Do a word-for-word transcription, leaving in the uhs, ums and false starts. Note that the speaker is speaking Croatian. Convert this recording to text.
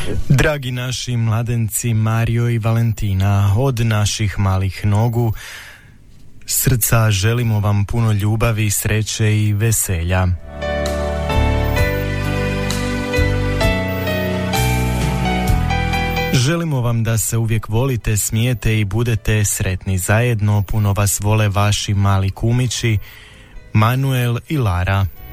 Dragi naši mladenci Mario i Valentina, od naših malih nogu srca želimo vam puno ljubavi, sreće i veselja. Želimo vam da se uvijek volite, smijete i budete sretni zajedno. Puno vas vole vaši mali kumići Manuel i Lara.